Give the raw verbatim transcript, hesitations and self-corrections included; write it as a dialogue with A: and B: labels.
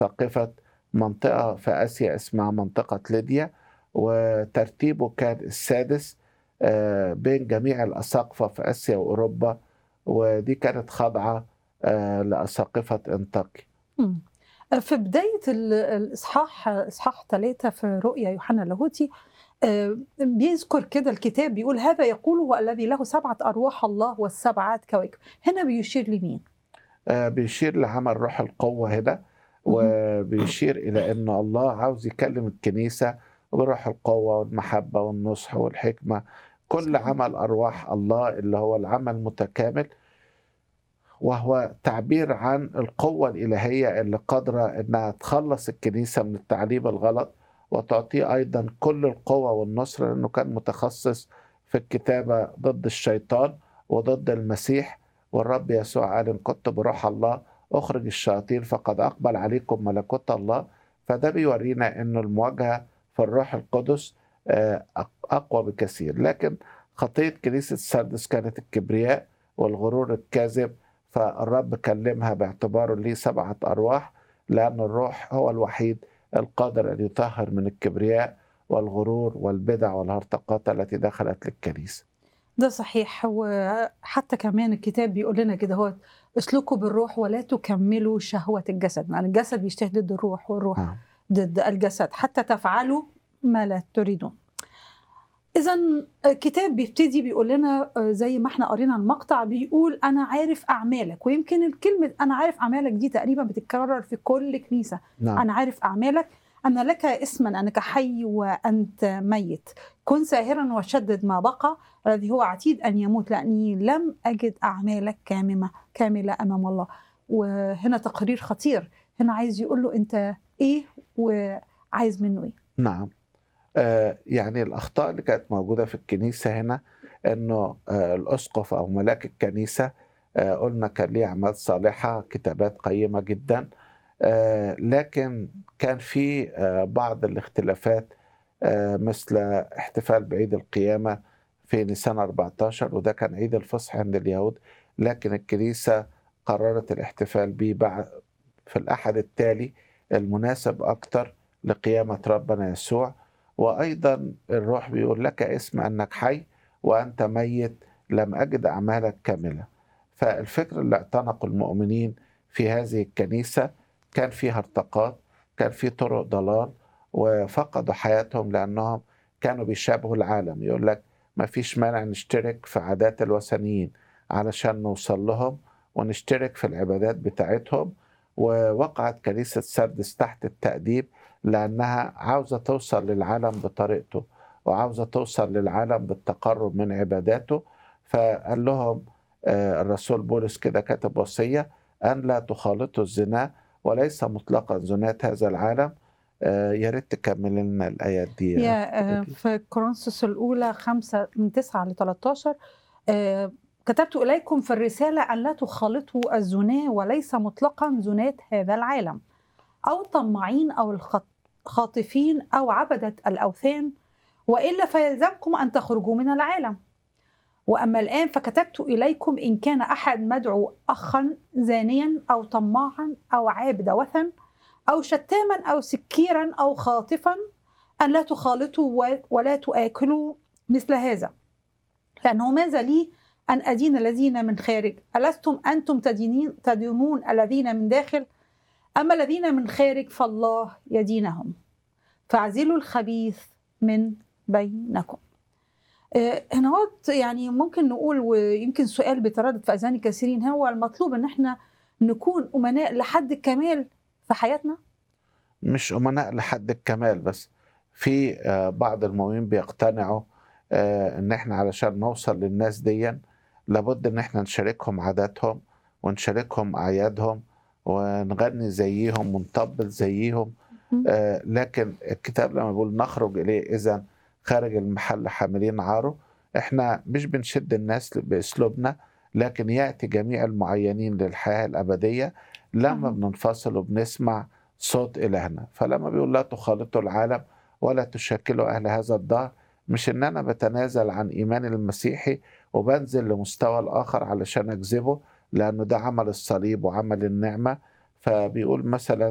A: ساقفة منطقة في آسيا اسمها منطقة ليديا، وترتيبه كان السادس آه، بين جميع الأساقفة في آسيا وأوروبا، ودي كانت خاضعة آه، لأساقفة أنطاكيا.
B: إمم. في بداية ال الإصحاح إصحاح ثلاثة في رؤيا يوحنا اللاهوتي آآ بيذكر كده الكتاب بيقول: "هذا يقوله الذي له سبعة أرواح الله والسبعة كواكب." هنا بيشير لمين؟
A: آه، بيشير لعمل روح القوة هنا،
B: اهم.
A: وبيشير إلى أن الله عاوز يكلم الكنيسة بروح القوة والمحبة والنصح والحكمة، كل
B: صحيح.
A: عمل أرواح الله اللي هو العمل المتكامل، وهو تعبير عن القوة الإلهية اللي قادرة إنها تخلص الكنيسة من التعليم الغلط، وتعطيه أيضا كل القوة والنصر، لأنه كان متخصص في الكتابة ضد الشيطان وضد المسيح. والرب يسوع قال: إن كنت بروح الله أخرج الشياطين فقد أقبل عليكم ملكوت الله. فده بيورينا إنه المواجهة في الروح القدس آه، أق- أقوى بكثير. لكن خطية كنيسة سردس كانت الكبرياء والغرور الكاذب، فالرب كلمها باعتباره ليه سبعة أرواح، لأن الروح هو الوحيد القادر أن يطهر من الكبرياء والغرور والبدع والهرطقات التي دخلت للكنيسة.
B: ده صحيح، وحتى كمان الكتاب بيقول لنا كده هو اسلكوا بالروح ولا تكملوا شهوة الجسد، يعني الجسد بيشتهي ضد الروح والروح
A: نعم.
B: ضد الجسد حتى تفعلوا ما لا تريدون. إذا الكتاب بيبتدي بيقول لنا آه، زي ما احنا قرينا المقطع بيقول أنا عارف أعمالك، ويمكن الكلمة أنا عارف أعمالك دي تقريبا بتتكرر في كل كنيسة.
A: نعم.
B: أنا عارف أعمالك، أن لك اسما أنك حي وأنت ميت، كن ساهرا وشدد ما بقى الذي هو عتيد أن يموت لأني لم أجد أعمالك كاملة كاملة أمام الله. وهنا تقرير خطير، هنا عايز يقول له أنت إيه وعايز منه إيه.
A: نعم. آه، يعني الأخطاء اللي كانت موجودة في الكنيسة هنا، أنه آه، الأسقف أو ملاك الكنيسة آه، قلنا كان ليه أعمال صالحة، كتابات قيمة جدا، آه، لكن كان في آه، بعض الاختلافات، آه، مثل احتفال بعيد القيامة في نيسان أربعة عشر، وده كان عيد الفصح عند اليهود، لكن الكنيسة قررت الاحتفال به بعد في الأحد التالي المناسب أكتر لقيامة ربنا يسوع. وأيضا الروح بيقول: لك اسم أنك حي وأنت ميت، لم أجد أعمالك كاملة. فالفكر اللي اعتنقوا المؤمنين في هذه الكنيسة كان فيه هرطقات، كان فيه طرق ضلال، وفقدوا حياتهم لأنهم كانوا بيشابهوا العالم. يقول لك ما فيش مانع نشترك في عادات الوثنيين علشان نوصل لهم، ونشترك في العبادات بتاعتهم. ووقعت كنيسة سردس تحت التأديب لأنها عاوزة توصل للعالم بطريقته، وعاوزة توصل للعالم بالتقرب من عباداته. فقال لهم آه، الرسول بولس كده كتب وصية: أن لا تخالطوا الزنا، وليس مطلقا زنات هذا العالم. آه، يا ريت تكمل لنا الآيات دي يا
B: هي آه،
A: فادي.
B: في كورنثوس الأولى خمسة من تسعة ل تلتاشر آه، كتبت إليكم في الرسالة أن لا تخالطوا الزنا وليس مطلقا زنات هذا العالم أو طماعين أو الخاطفين أو عبدة الأوثان، وإلا فيلزمكم أن تخرجوا من العالم. وأما الآن فكتبت إليكم إن كان أحد مدعو أخا زانيا أو طماعا أو عابد وثن أو شتاما أو سكيرا أو خاطفا أن لا تخالطوا ولا تآكلوا مثل هذا، لأنه ماذا لي أن أدين الذين من خارج؟ ألستم أنتم تدينين تدينون الذين من داخل؟ أما الذين من خارج فالله يدينهم. فاعزلوا الخبيث من بينكم. آه، هنا هو يعني ممكن نقول، ويمكن سؤال بيتردد في أذهان كثيرين: هو المطلوب إن احنا نكون أمناء لحد الكمال في حياتنا؟
A: مش أمناء لحد الكمال بس، في آه، بعض المؤمنين بيقتنعوا آه، ان احنا علشان نوصل للناس دي لابد ان احنا نشاركهم عاداتهم ونشاركهم اعيادهم ونغني زيهم ونطبل زيهم.
B: مم.
A: آه، لكن الكتاب لما بيقول نخرج اليه اذا خارج المحل حاملين عاره، احنا مش بنشد الناس باسلوبنا، لكن ياتي جميع المعينين للحياه الابديه لما
B: صحيح.
A: بننفصل وبنسمع صوت إلهنا. فلما بيقول لا تخالطوا العالم ولا تشكلوا أهل هذا الدهر، مش إن أنا بتنازل عن إيماني المسيحي وبنزل لمستوى الآخر علشان أجذبه، لأنه ده عمل الصليب وعمل النعمة. فبيقول مثلا